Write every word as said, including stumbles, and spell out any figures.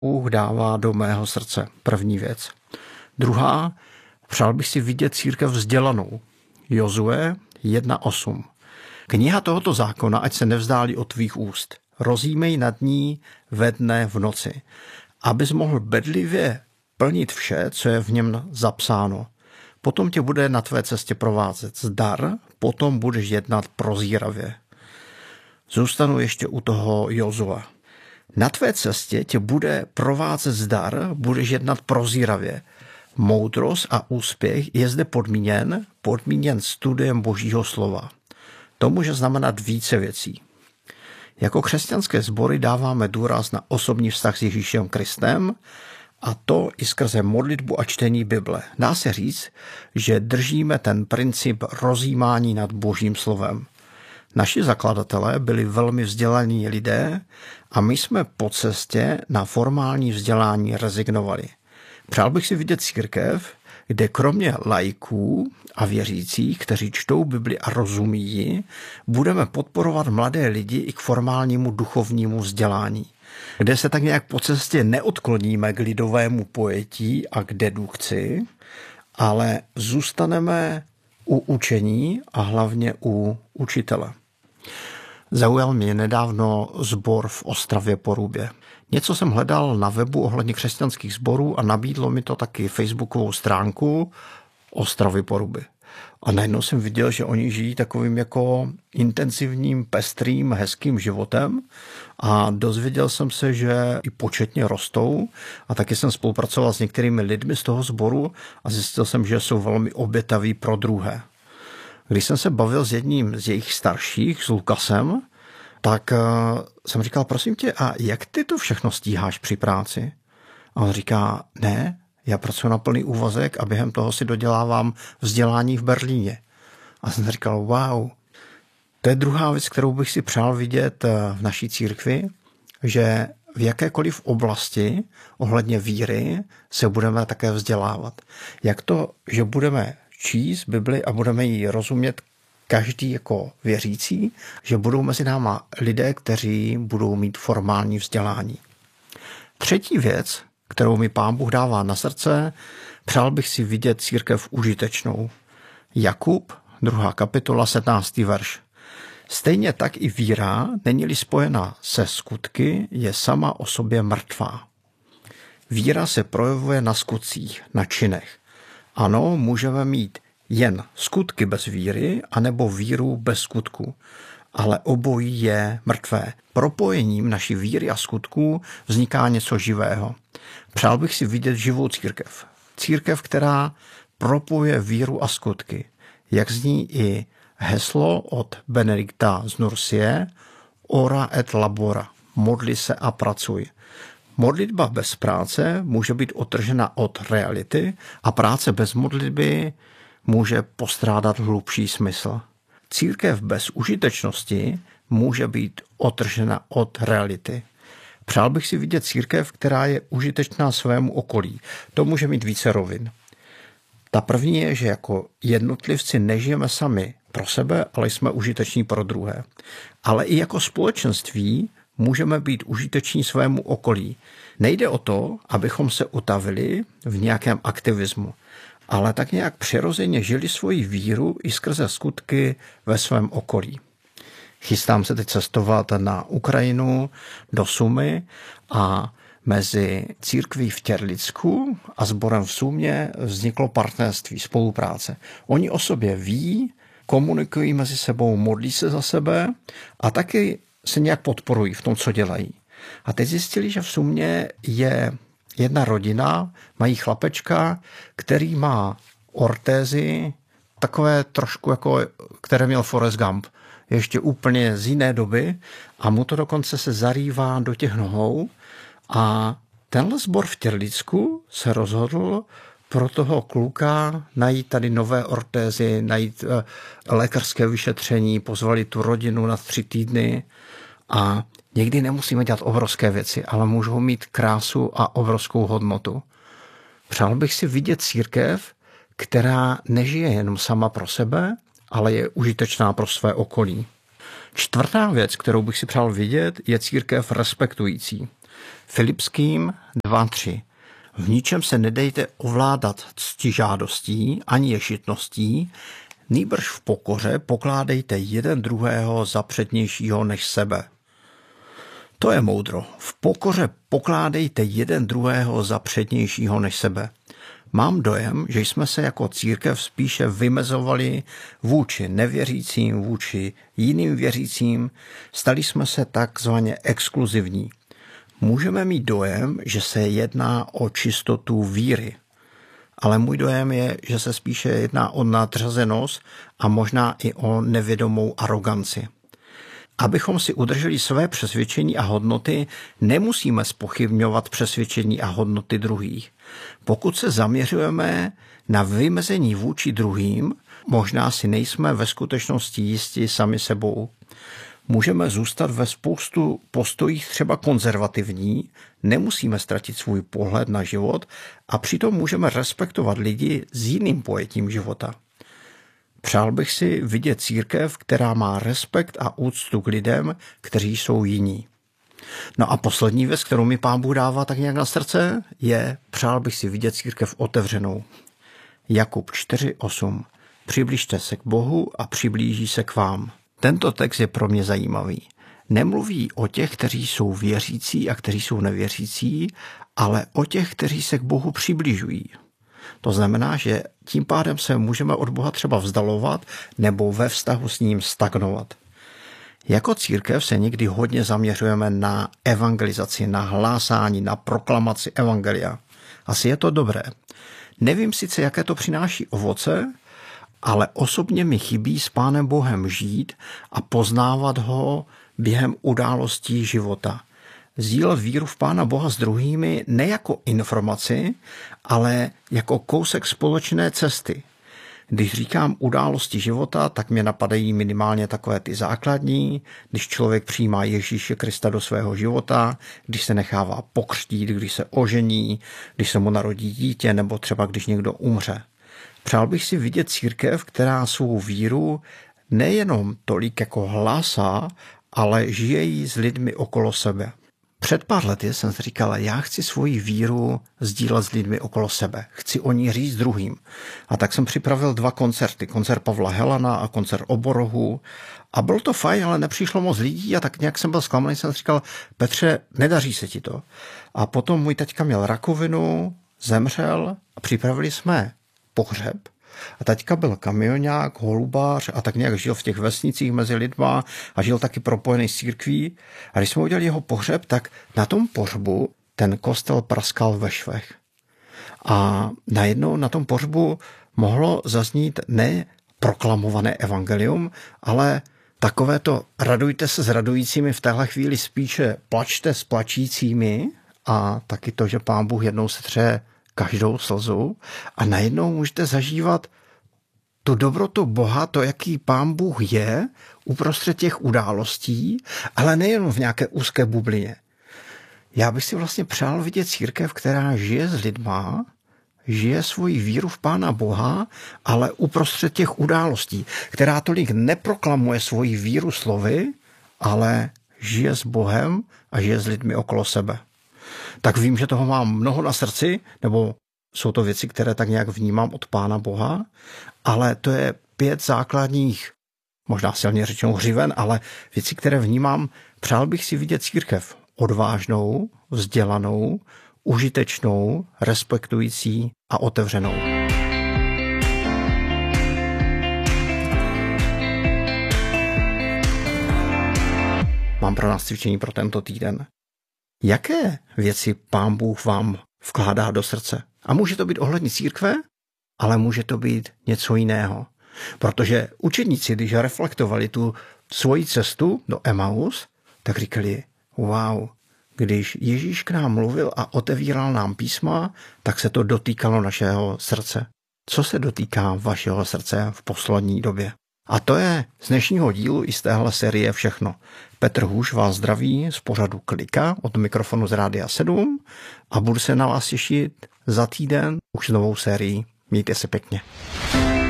Bůh dává do mého srdce. První věc. Druhá, přál bych si vidět církev vzdělanou. Jozue jedna osm. Kniha tohoto zákona, ať se nevzdálí od tvých úst. Rozjímej nad ní ve dne v noci, abys mohl bedlivě plnit vše, co je v něm zapsáno. Potom tě bude na tvé cestě provázet zdar, potom budeš jednat prozíravě. Zůstanu ještě u toho Jozua. Na tvé cestě tě bude provázet zdar, budeš jednat prozíravě. Moudrost a úspěch je zde podmíněn, podmíněn studiem Božího slova. To může znamenat více věcí. Jako křesťanské sbory dáváme důraz na osobní vztah s Ježíšem Kristem, a to i skrze modlitbu a čtení Bible. Dá se říct, že držíme ten princip rozjímání nad Božím slovem. Naši zakladatelé byli velmi vzdělaní lidé a my jsme po cestě na formální vzdělání rezignovali. Přál bych si vidět církev, kde kromě laiků a věřících, kteří čtou Bibli a rozumí ji, budeme podporovat mladé lidi i k formálnímu duchovnímu vzdělání, kde se tak nějak po cestě neodkloníme k lidovému pojetí a k dedukci, ale zůstaneme u učení a hlavně u učitele. Zaujal mě nedávno sbor v Ostravě Porubě. Něco jsem hledal na webu ohledně křesťanských sborů a nabídlo mi to taky facebookovou stránku Ostravy Poruby. A najednou jsem viděl, že oni žijí takovým jako intenzivním, pestrým, hezkým životem a dozvěděl jsem se, že i početně rostou a taky jsem spolupracoval s některými lidmi z toho sboru a zjistil jsem, že jsou velmi obětaví pro druhé. Když jsem se bavil s jedním z jejich starších, s Lukasem, tak jsem říkal, prosím tě, a jak ty to všechno stíháš při práci? A on říká, ne, já pracuji na plný úvazek a během toho si dodělávám vzdělání v Berlíně. A jsem říkal, wow, to je druhá věc, kterou bych si přál vidět v naší církvi, že v jakékoliv oblasti ohledně víry se budeme také vzdělávat. Jak to, že budeme číst Bibli a budeme ji rozumět každý jako věřící, že budou mezi náma lidé, kteří budou mít formální vzdělání. Třetí věc, kterou mi Pán Bůh dává na srdce, přál bych si vidět církev užitečnou. Jakub, druhá kapitola, sedmnáctý verš. Stejně tak i víra, není-li spojena se skutky, je sama o sobě mrtvá. Víra se projevuje na skutcích, na činech. Ano, můžeme mít jen skutky bez víry, anebo víru bez skutku. Ale obojí je mrtvé. Propojením naší víry a skutků vzniká něco živého. Přál bych si vidět živou církev. Církev, která propojuje víru a skutky. Jak zní i heslo od Benedikta z Nursie, ora et labora, modli se a pracuj. Modlitba bez práce může být odtržena od reality a práce bez modlitby může postrádat hlubší smysl. Církev bez užitečnosti může být odtržena od reality. Přál bych si vidět církev, která je užitečná svému okolí. To může mít více rovin. Ta první je, že jako jednotlivci nežijeme sami pro sebe, ale jsme užiteční pro druhé. Ale i jako společenství můžeme být užiteční svému okolí. Nejde o to, abychom se utavili v nějakém aktivismu, ale tak nějak přirozeně žili svoji víru i skrze skutky ve svém okolí. Chystám se teď cestovat na Ukrajinu do Sumy a mezi církví v Těrlicku a sborem v Sumě vzniklo partnerství, spolupráce. Oni o sobě ví, komunikují mezi sebou, modlí se za sebe a taky se nějak podporují v tom, co dělají. A teď zjistili, že v Sumě je jedna rodina, mají chlapečka, který má ortézy, takové trošku jako, které měl Forrest Gump, ještě úplně z jiné doby a mu to dokonce se zarývá do těch nohou a tenhle sbor v Těrlicku se rozhodl pro toho kluka najít tady nové ortézy, najít lékařské vyšetření, pozvali tu rodinu na tři týdny a někdy nemusíme dělat obrovské věci, ale můžou mít krásu a obrovskou hodnotu. Přál bych si vidět církev, která nežije jenom sama pro sebe, ale je užitečná pro své okolí. Čtvrtá věc, kterou bych si přál vidět, je církev respektující. Filipským dva tři. V ničem se nedejte ovládat ctižádostí ani ješitností, nýbrž v pokoře pokládejte jeden druhého za přednějšího než sebe. To je moudro. V pokoře pokládejte jeden druhého za přednějšího než sebe. Mám dojem, že jsme se jako církev spíše vymezovali vůči nevěřícím, vůči jiným věřícím, stali jsme se takzvaně exkluzivní. Můžeme mít dojem, že se jedná o čistotu víry, ale můj dojem je, že se spíše jedná o nadřazenost a možná i o nevědomou aroganci. Abychom si udrželi své přesvědčení a hodnoty, nemusíme zpochybňovat přesvědčení a hodnoty druhých. Pokud se zaměřujeme na vymezení vůči druhým, možná si nejsme ve skutečnosti jistí sami sebou. Můžeme zůstat ve spoustu postojích třeba konzervativní, nemusíme ztratit svůj pohled na život a přitom můžeme respektovat lidi s jiným pojetím života. Přál bych si vidět církev, která má respekt a úctu k lidem, kteří jsou jiní. No a poslední věc, kterou mi Pán Bůh dává tak nějak na srdce, je přál bych si vidět církev otevřenou. Jakub čtyři osm. Přibližte se k Bohu a přiblíží se k vám. Tento text je pro mě zajímavý. Nemluví o těch, kteří jsou věřící a kteří jsou nevěřící, ale o těch, kteří se k Bohu přibližují. To znamená, že tím pádem se můžeme od Boha třeba vzdalovat nebo ve vztahu s ním stagnovat. Jako církev se někdy hodně zaměřujeme na evangelizaci, na hlásání, na proklamaci evangelia. Asi je to dobré. Nevím sice, jaké to přináší ovoce, ale osobně mi chybí s Pánem Bohem žít a poznávat ho během událostí života. Sdílet víru v Pána Boha s druhými ne jako informaci, ale jako kousek společné cesty. Když říkám události života, tak mě napadají minimálně takové ty základní, když člověk přijímá Ježíše Krista do svého života, když se nechává pokřtít, když se ožení, když se mu narodí dítě nebo třeba když někdo umře. Přál bych si vidět církev, která svou víru nejenom tolik jako hlásá, ale žije ji s lidmi okolo sebe. Před pár lety jsem si říkal, já chci svoji víru sdílet s lidmi okolo sebe. Chci o ní říct druhým. A tak jsem připravil dva koncerty. Koncert Pavla Helana a koncert Oborohu. A bylo to fajn, ale nepřišlo moc lidí a tak nějak jsem byl zklamaný. Jsem si říkal, Petře, nedaří se ti to. A potom můj taťka měl rakovinu, zemřel a připravili jsme pohřeb. A taťka byl kamionák, holubář a tak nějak žil v těch vesnicích mezi lidma a žil taky propojený s církví. A když jsme udělali jeho pohřeb, tak na tom pohřbu ten kostel praskal ve švech. A najednou na tom pohřbu mohlo zaznít ne proklamované evangelium, ale takové to radujte se s radujícími, v téhle chvíli spíše plačte s plačícími a taky to, že Pán Bůh jednou setře každou slzu a najednou můžete zažívat tu dobrotu Boha, to, jaký Pán Bůh je uprostřed těch událostí, ale nejen v nějaké úzké bublině. Já bych si vlastně přál vidět církev, která žije s lidma, žije svoji víru v Pána Boha, ale uprostřed těch událostí, která tolik neproklamuje svoji víru slovy, ale žije s Bohem a žije s lidmi okolo sebe. Tak vím, že toho mám mnoho na srdci, nebo jsou to věci, které tak nějak vnímám od Pána Boha, ale to je pět základních, možná silně řečeno hřiven, ale věci, které vnímám, přál bych si vidět církev odvážnou, vzdělanou, užitečnou, respektující a otevřenou. Mám pro nás cvičení pro tento týden. Jaké věci Pán Bůh vám vkládá do srdce? A může to být ohledně církve, ale může to být něco jiného. Protože učedníci, když reflektovali tu svoji cestu do Emaus, tak říkali, wow, když Ježíš k nám mluvil a otevíral nám písma, tak se to dotýkalo našeho srdce. Co se dotýká vašeho srdce v poslední době? A to je z dnešního dílu i z téhle série všechno. Petr Hůš vás zdraví z pořadu Klika od mikrofonu z Rádia sedm a budu se na vás těšit za týden už s novou sérií. Mějte se pěkně.